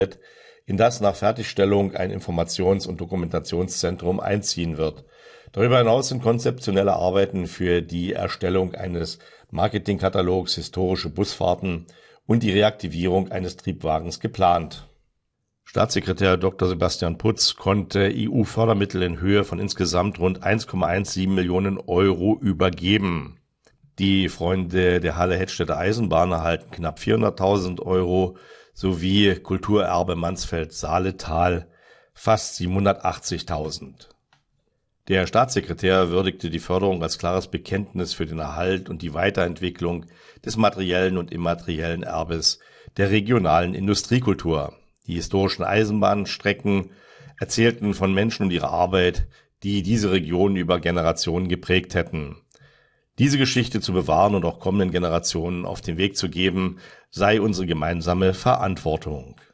in das nach Fertigstellung ein Informations- und Dokumentationszentrum einziehen wird. Darüber hinaus sind konzeptionelle Arbeiten für die Erstellung eines Marketingkatalogs, historische Busfahrten und die Reaktivierung eines Triebwagens geplant. Staatssekretär Dr. Sebastian Putz konnte EU-Fördermittel in Höhe von insgesamt rund 1,17 Millionen Euro übergeben. Die Freunde der Halle-Hettstedter Eisenbahn erhalten knapp 400.000 Euro sowie Kulturerbe Mansfeld-Saaletal fast 780.000. Der Staatssekretär würdigte die Förderung als klares Bekenntnis für den Erhalt und die Weiterentwicklung des materiellen und immateriellen Erbes der regionalen Industriekultur. Die historischen Eisenbahnstrecken erzählten von Menschen und ihrer Arbeit, die diese Region über Generationen geprägt hätten. Diese Geschichte zu bewahren und auch kommenden Generationen auf den Weg zu geben, sei unsere gemeinsame Verantwortung.